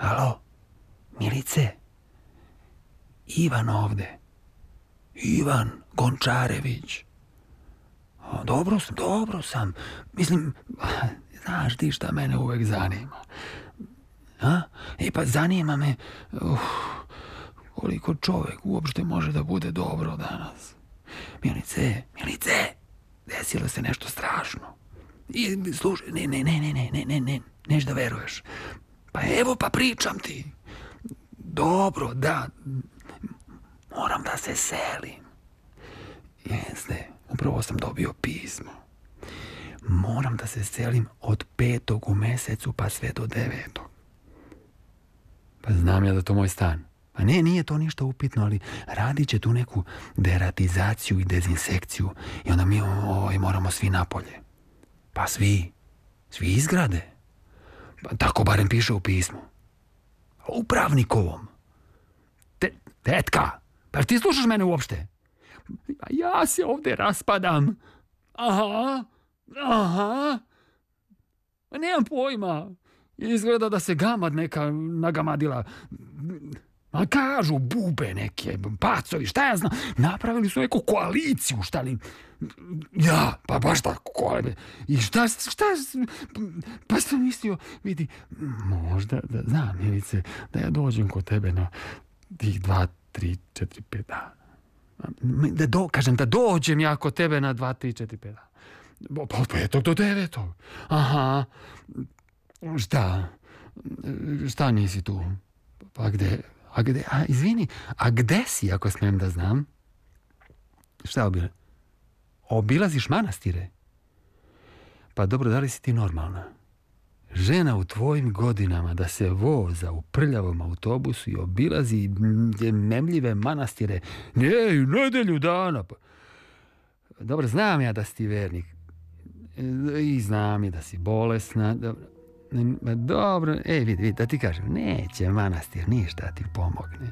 Alo, Milice? Ivan ovde. Ivan Gončarević. Dobro sam. Mislim, znaš ti šta mene uvek zanima? Pa zanima me koliko čovek uopšte može da bude dobro danas. Milice, desilo se nešto strašno. I slušaj, ne, neš da veruješ. Pa evo, pa pričam ti. Dobro, da, moram da se selim. Jeste, upravo sam dobio pismo. Moram da se selim od 5. u mesecu pa sve do 9. Pa znam ja da to moj stan. Pa ne, nije to ništa upitno, ali radit će tu neku deratizaciju i dezinsekciju i onda mi moramo svi napolje. Pa svi izgrade. Pa tako barem piše u pismu. Upravnikovom. Tetka, pa ti slušaš mene uopšte? Ja se ovde raspadam. Aha. Nemam pojma. Izgleda da se gamad neka nagamadila. A kažu bube neke, pacovi, šta ja znam. Napravili su neku koaliciju, šta li. Ja, pa baš tako. I šta, pa sam mislio, vidi, možda, da znam, Milice, da ja dođem kod tebe na tih 2, 3, 4, 5 dana. Kažem da dođem ja kod tebe na 2, 3, 4, 5 dana. Od 5. do 9. Aha. Šta nisi tu? Pa gde? Izvini, a gde si, ako smijem da znam? Šta obilaziš manastire? Pa dobro, da li si ti normalna? Žena u tvojim godinama da se voza u prljavom autobusu i obilazi nemljive manastire nedelju dana. Dobro, znam ja da si ti vernik. I znam i da si bolesna. Dobro, vidi, da ti kažem, neće manastir ništa ti pomogne.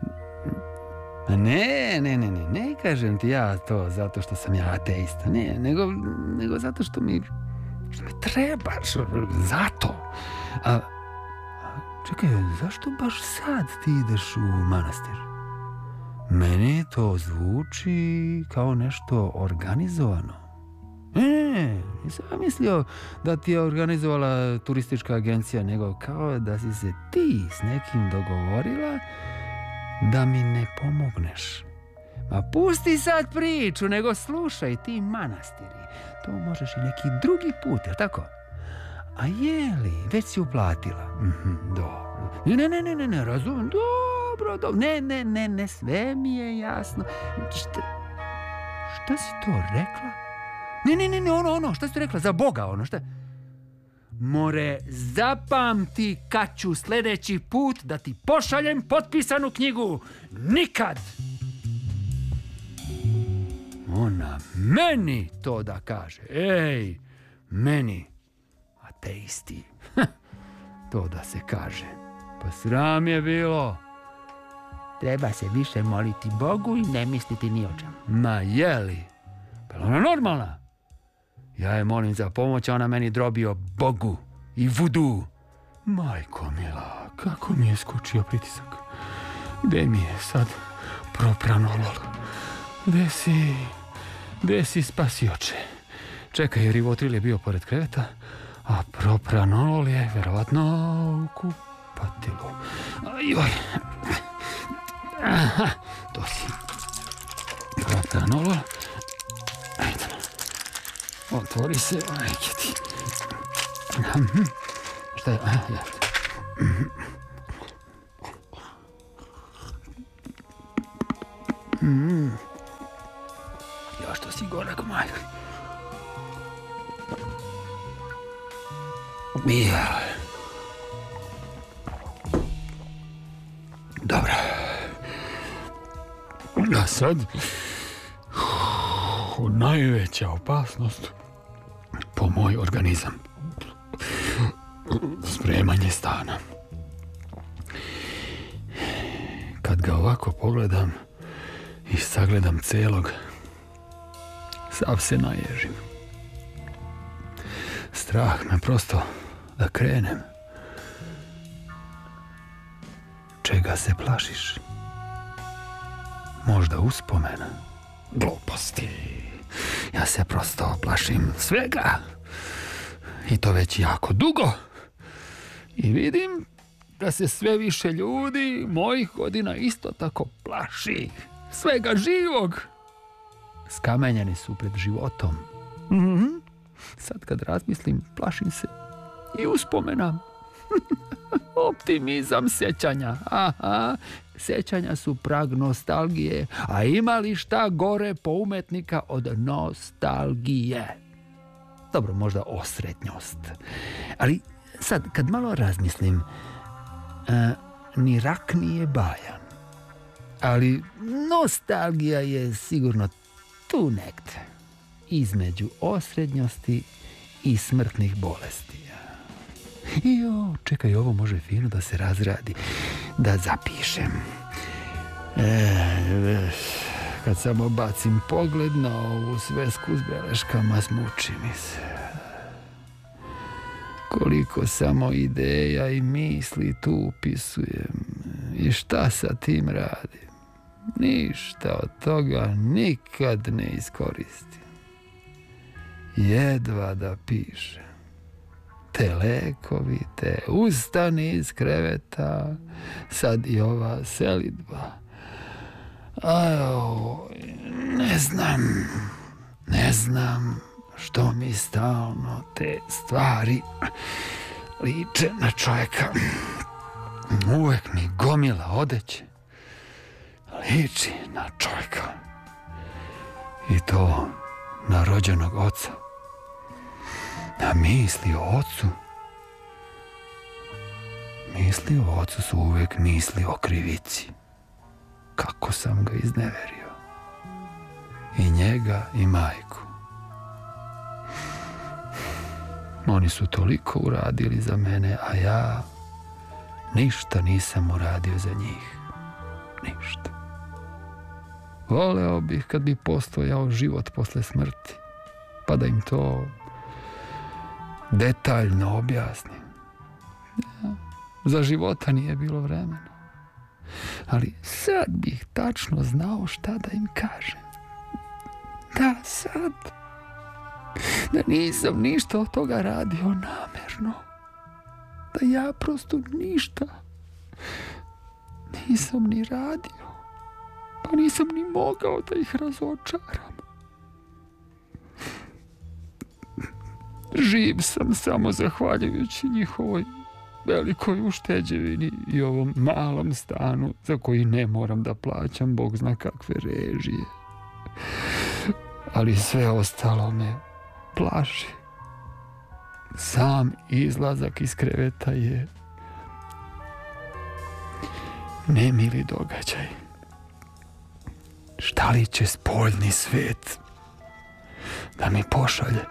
Ne kažem ti ja to zato što sam ja ateista, nego zato što mi trebaš, zato. Čekaj, zašto baš sad ti ideš u manastir? Meni to zvuči kao nešto organizovano. Nisam mislio da ti je organizovala turistička agencija, nego kao da si se ti s nekim dogovorila da mi ne pomogneš. Ma pusti sad priču, nego slušaj, ti manastiri. To možeš i neki drugi put, jel tako? A jeli, već si uplatila? Dobro. Ne, razumem. Dobro. Ne, sve mi je jasno. Šta si to rekla? Ne, ono, šta si to rekla? Za Boga, ono, šta? More, zapamti kad ću sljedeći put da ti pošaljem potpisanu knjigu. Nikad! Ona meni to da kaže. Ej, meni, ateisti. To da se kaže. Pa sram je bilo. Treba se više moliti Bogu i ne misliti ni o čemu. Ma jeli? Pa ona normalna. Ja je molim za pomoć, a ona meni drobio Bogu i vudu. Majko mila, kako mi je skočio pritisak. Gde mi je sad propranolol? Gde si spasioče? Čekaj, rivotril je bio pored kreveta, a propranolol je verovatno u kupatilu. Ajoj. Aha, to si. Propranolol. Ajde. Otvori se, ajde ti. Šta je? Još to si gorak, majko. Dobro. A sad najveća opasnost po moj organizam. Spremanje stana. Kad ga ovako pogledam i sagledam celog, sav se naježim. Strah me prosto da krenem. Čega se plašiš? Možda uspomena? Gluposti. Ja se prosto plašim svega. I to već jako dugo. I vidim da se sve više ljudi mojih godina isto tako plaši svega živog. Skamenjeni su pred životom. Sad kad razmislim, plašim se i uspomena. Optimizam sjećanja. Aha, sjećanja su prag nostalgije. A ima li šta gore po umetnika od nostalgije? Dobro, možda osrednjost. Ali sad, kad malo razmislim, ni rak nije bajan. Ali nostalgija je sigurno tu negdje. Između osrednjosti i smrtnih bolesti. Čekaj, ovo može fino da se razradi. Da zapišem. Kad samo bacim pogled na ovu svesku s beleškama, smuči mi se. Koliko samo ideja i misli tu upisujem. I šta sa tim radim? Ništa od toga nikad ne iskoristim. Jedva da pišem. Te lekovi, te ustani iz kreveta, sad i ova selidba. Ne znam što mi stalno te stvari liče na čovjeka. Uvek mi gomila odeće liči na čovjeka. I to na rođenog oca. A misli o ocu? Misli o ocu su uvijek misli o krivici. Kako sam ga izneverio. I njega i majku. Oni su toliko uradili za mene, a ja ništa nisam uradio za njih. Ništa. Voleo bih kad bi postojao život posle smrti, pa da im to detaljno objasnim. Za života nije bilo vremena. Ali sad bih tačno znao šta da im kažem. Da, sad. Da nisam ništa od toga radio namerno. Da ja prosto ništa nisam ni radio. Pa nisam ni mogao da ih razočaram. Živ sam samo zahvaljujući njihovoj velikoj ušteđevini i ovom malom stanu za koji ne moram da plaćam Bog zna kakve režije. Ali sve ostalo me plaši. Sam izlazak iz kreveta je nemili događaj. Šta li će spoljni svet da mi pošalje?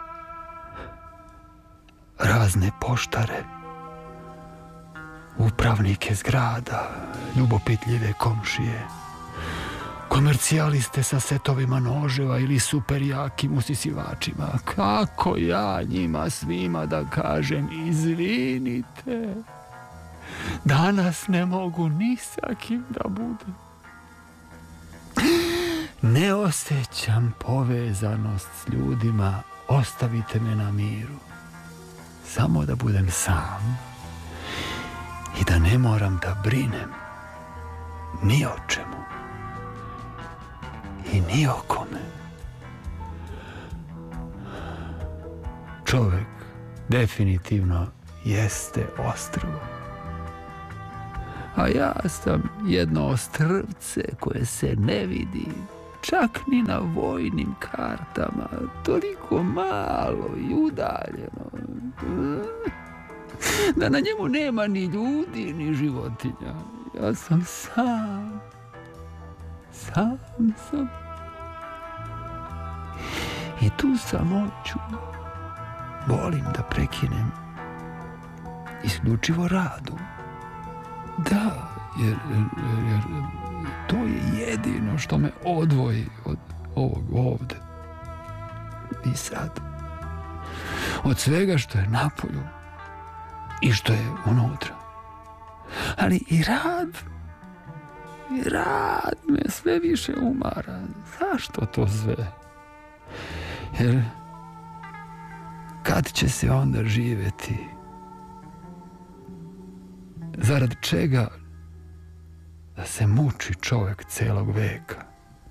Razne poštare, upravnike zgrada, ljubopitljive komšije, komercijaliste sa setovima noževa ili super jakim usisivačima. Kako ja njima svima da kažem izvinite? Danas ne mogu ni sa kim da budem. Ne osjećam povezanost s ljudima, ostavite me na miru. Samo da budem sam i da ne moram da brinem ni o čemu i ni o kome. Čovjek definitivno jeste ostrvo. A ja sam jedno ostrvce koje se ne vidi čak ni na vojnim kartama, toliko malo i udaljeno da na njemu nema ni ljudi ni životinja. Ja sam sam. I tu samoću volim da prekinem isključivo radu. Da, jer to je jedino što me odvoji od ovog ovde. I sad, od svega što je napolju i što je unutra. Ali i rad I rad me sve više umara. Zašto to sve? Jer kad će se onda živjeti? Zarad čega da se muči čovjek celog veka?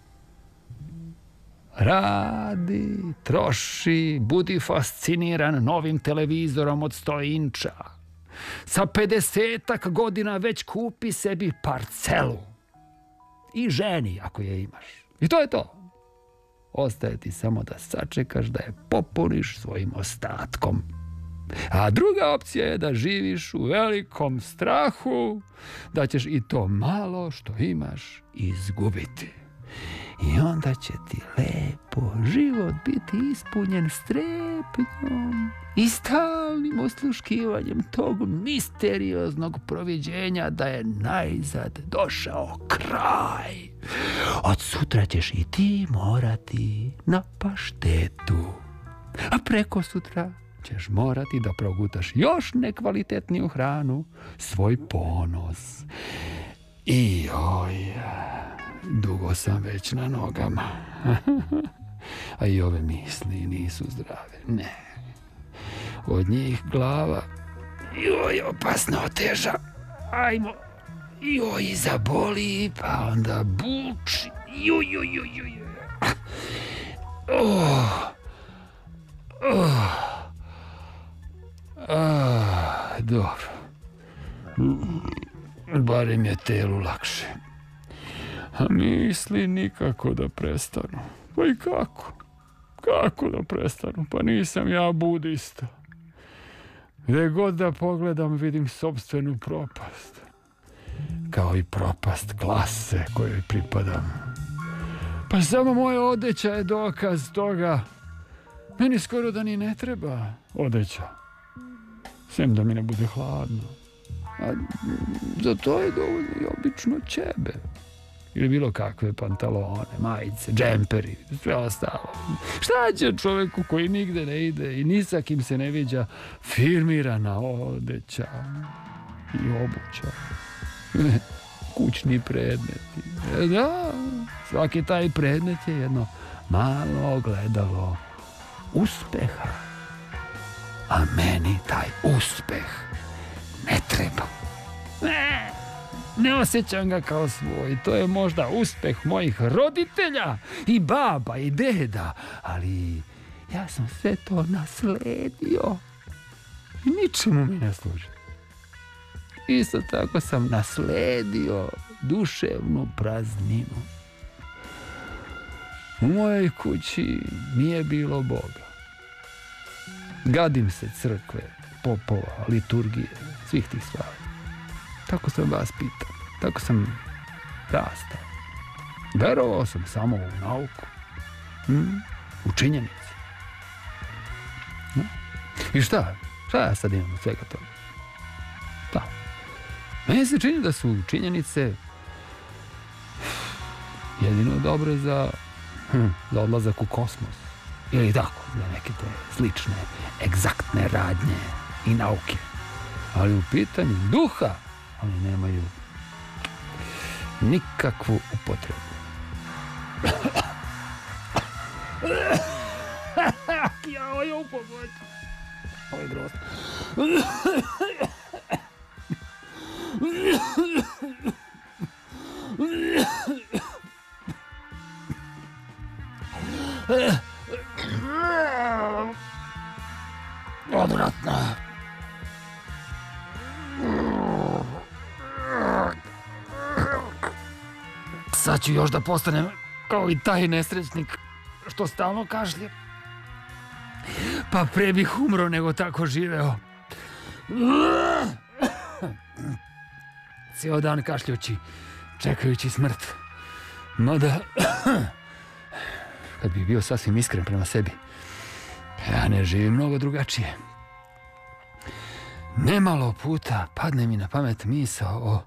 Radi, troši, budi fasciniran novim televizorom od 100 inča. Sa 50 godina već kupi sebi parcelu. I ženi ako je imaš. I to je to. Ostaje ti samo da sačekaš da je popuniš svojim ostatkom. A druga opcija je da živiš u velikom strahu da ćeš i to malo što imaš izgubiti. I onda će ti lepo život biti ispunjen strepnjom i stalnim osluškivanjem tog misterioznog proviđenja da je najzad došao kraj. Od sutra ćeš i ti morati na paštetu, a preko sutra ćeš morati da progutaš još nekvalitetniju hranu, svoj ponos. I dugo sam već na nogama. A i ove misli nisu zdrave. Ne. Od njih glava opasno oteža. Ajmo. I zaboli, pa onda buči. Dobro. Barem je telu lakše. A misli nikako da prestanu. Pa i kako? Kako da prestanu? Pa nisam ja budista. Gde god da pogledam vidim sopstvenu propast. Kao i propast klase kojoj pripadam. Pa samo moja odeća je dokaz toga. Meni skoro da ni ne treba odeća. Sem da mi ne bude hladno. A za to je dovoljno i obično ćebe. Ili bilo kakve pantalone, majice, džemperi, sve ostalo. Šta će čoveku koji nigde ne ide i ni sa kim se ne viđa firmirana odeća i obuća? Kućni predmeti. Da, svaki taj predmet je jedno malo ogledalo uspeha. A meni taj uspeh ne treba. Ne osjećam ga kao svoj. To je možda uspeh mojih roditelja i baba i deda, ali ja sam sve to nasledio i ničemu mi ne služi. Isto tako sam nasledio duševnu prazninu. U mojoj kući nije bilo Boga. Gadim se crkve, popova, liturgije, svih tih stvari. Tako sam vas pitao, tako sam rastao. Verovao sam samo u nauku, u činjenici. I šta ja sad imam od svega toga? Da. Meni se čini da su činjenice jedino dobre za odlazak u kosmos. Ili tako, za neke te slične, egzaktne radnje i nauke. Ali u pitanju duha oni nemaju nikakvu upotrebu. Ovo je upomoć. Ovo je grozno. Odvratno. Sad ću još da postanem kao i taj nesrećnik što stalno kašlje. Pa pre bih umro nego tako živeo. Cijel dan kašljući, čekajući smrt. Mada, kad bih bio sasvim iskren prema sebi, ja ne živim mnogo drugačije. Nemalo puta padne mi na pamet misao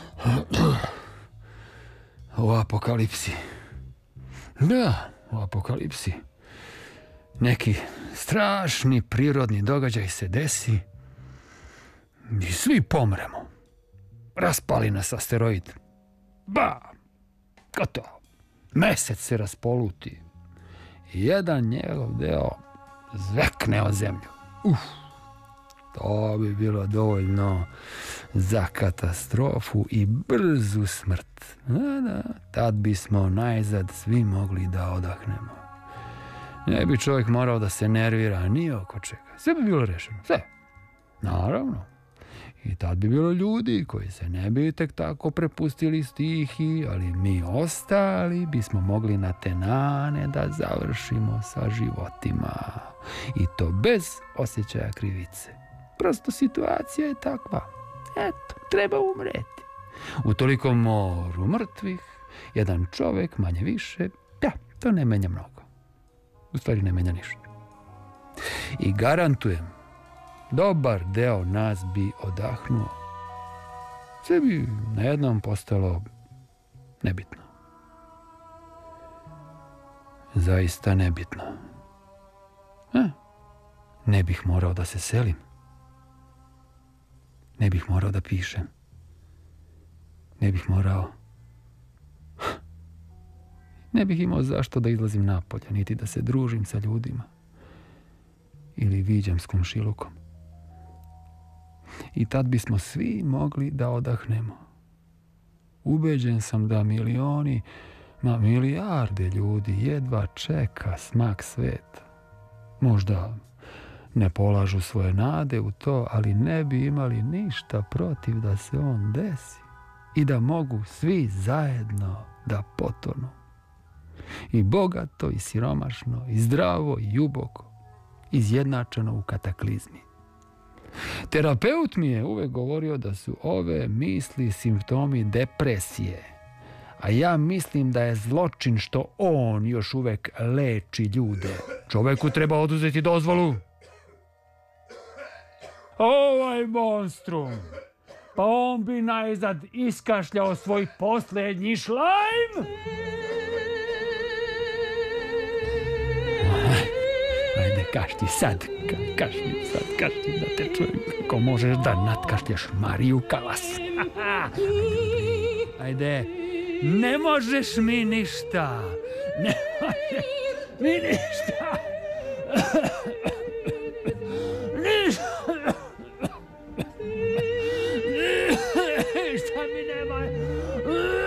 o apokalipsi. Da, o apokalipsi. Neki strašni prirodni događaj se desi i svi pomremo. Raspali nas asteroid. Ba! Gotovo. Mesec se raspoluti. I jedan njegov deo zvekne o zemlju. To bi bilo dovoljno za katastrofu i brzu smrt. Da, tad bismo najzad svi mogli da odahnemo. Ne bi čovjek morao da se nervira ni oko čega. Sve bi bilo rešeno. Sve. Naravno. I tad bi bilo ljudi koji se ne bi tek tako prepustili stihi, ali mi ostali bismo mogli na tenane da završimo sa životima. I to bez osjećaja krivice. Prosto situacija je takva. Eto, treba umreti. U toliko moru mrtvih, jedan čovjek manje više, to ne menja mnogo. U stvari ne menja ništa. I garantujem, dobar deo nas bi odahnuo. Sve bi najednom postalo nebitno. Zaista nebitno. Ne bih morao da se selim. Ne bih morao da pišem. Ne bih morao... Ne bih imao zašto da izlazim napolje, niti da se družim sa ljudima. Ili viđam s komšilukom. I tad bismo svi mogli da odahnemo. Ubeđen sam da milioni, milijarde ljudi jedva čeka smak sveta. Možda ne polažu svoje nade u to, ali ne bi imali ništa protiv da se on desi i da mogu svi zajedno da potonu. I bogato, i siromašno, i zdravo, i ljuboko, izjednačeno u kataklizmi. Terapeut mi je uvek govorio da su ove misli simptomi depresije, a ja mislim da je zločin što on još uvek leči ljude. Čoveku treba oduzeti dozvolu. Ovaj monstrum, pa on bi najzad iskašljao svoj posljednji šlajm. Ajde, kašti sad, kašti da te čujem. Kako možeš da natkašljaš Mariju Kalas? Ajde, ne možeš mi ništa. Ne možeš mi ništa.